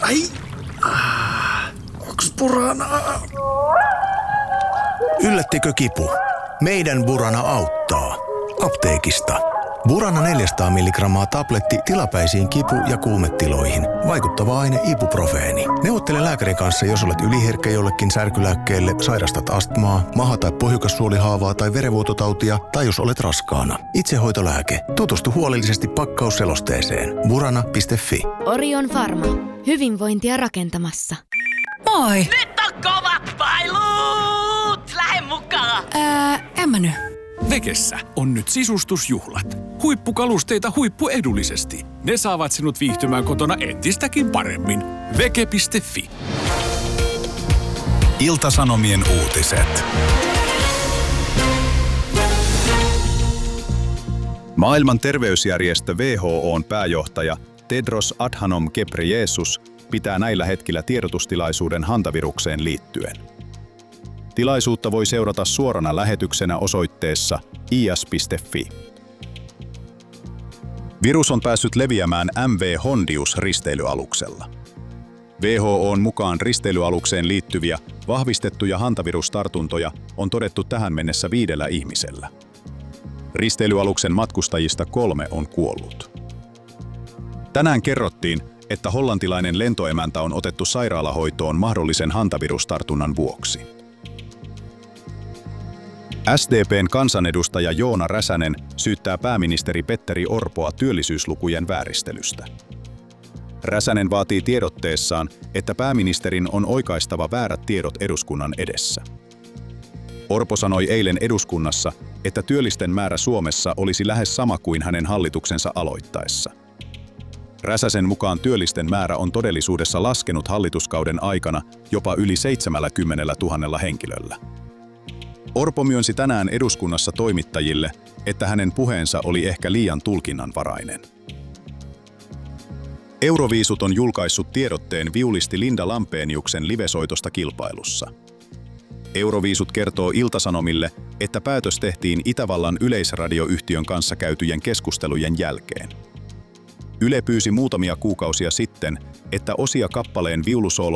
Ai! Onks Buranaa? Yllättikö kipu? Meidän Burana auttaa. Apteekista. Burana 400 mg tabletti tilapäisiin kipu- ja kuumetiloihin. Vaikuttava aine ibuprofeeni. Neuvottele lääkärin kanssa, jos olet yliherkkä jollekin särkylääkkeelle, sairastat astmaa, maha- tai pohjukassuolihaavaa tai verenvuototautia, tai jos olet raskaana. Itsehoitolääke. Tutustu huolellisesti pakkausselosteeseen. Burana.fi. Orion Pharma. Hyvinvointia rakentamassa. Moi! Nyt on kovat pailut! Lähde mukaan! En mä nyt. Vekessä on nyt sisustusjuhlat. Huippukalusteita huippuedullisesti. Ne saavat sinut viihtymään kotona entistäkin paremmin. Veke.fi. Ilta-Sanomien uutiset. Maailman terveysjärjestö WHO:n pääjohtaja Tedros Adhanom Ghebreyesus pitää näillä hetkillä tiedotustilaisuuden hantavirukseen liittyen. Tilaisuutta voi seurata suorana lähetyksenä osoitteessa is.fi. Virus on päässyt leviämään MV Hondius-risteilyaluksella. WHO:n mukaan risteilyalukseen liittyviä vahvistettuja hantavirustartuntoja on todettu tähän mennessä 5 ihmisellä. Risteilyaluksen matkustajista 3 on kuollut. Tänään kerrottiin, että hollantilainen lentoemäntä on otettu sairaalahoitoon mahdollisen hantavirustartunnan vuoksi. SDP:n kansanedustaja Joona Räsänen syyttää pääministeri Petteri Orpoa työllisyyslukujen vääristelystä. Räsänen vaatii tiedotteessaan, että pääministerin on oikaistava väärät tiedot eduskunnan edessä. Orpo sanoi eilen eduskunnassa, että työllisten määrä Suomessa olisi lähes sama kuin hänen hallituksensa aloittaessa. Räsäsen mukaan työllisten määrä on todellisuudessa laskenut hallituskauden aikana jopa yli 70 000 henkilöllä. Orpo myönsi tänään eduskunnassa toimittajille, että hänen puheensa oli ehkä liian tulkinnanvarainen. Euroviisut on julkaissut tiedotteen viulisti Linda Lampeniuksen livesoitosta kilpailussa. Euroviisut kertoo Ilta-Sanomille, että päätös tehtiin Itävallan yleisradioyhtiön kanssa käytyjen keskustelujen jälkeen. Yle pyysi muutamia kuukausia sitten, että osia kappaleen viulusoolo